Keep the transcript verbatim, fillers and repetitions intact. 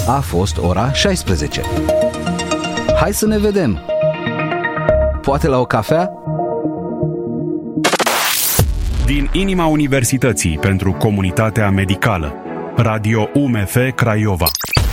A fost ora șaisprezece. Hai să ne vedem! Poate la o cafea? Din inima Universității pentru Comunitatea Medicală, Radio U M F Craiova.